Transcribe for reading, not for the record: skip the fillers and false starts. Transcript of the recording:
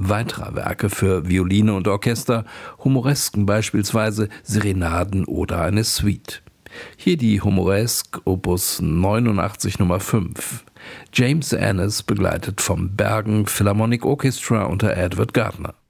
weiterer Werke für Violine und Orchester, Humoresken beispielsweise, Serenaden oder eine Suite. Hier die Humoreske Opus 89 Nummer 5. James Annis begleitet vom Bergen Philharmonic Orchestra unter Edward Gardner.